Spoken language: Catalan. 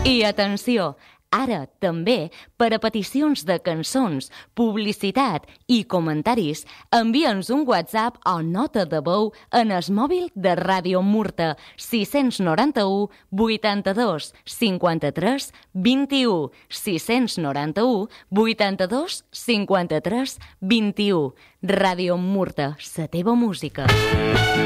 I atenció, ara també, per a peticions de cançons, publicitat i comentaris, envia'ns un WhatsApp o nota de veu en el mòbil de Ràdio Murta 691 82 53 21 691 82 53 21. Ràdio Murta, la teva música.